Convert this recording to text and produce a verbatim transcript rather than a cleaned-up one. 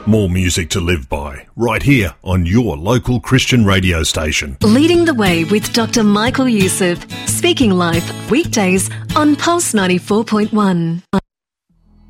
More music to live by, right here on your local Christian radio station. Leading the Way with Doctor Michael Youssef, speaking live weekdays on Pulse ninety-four point one.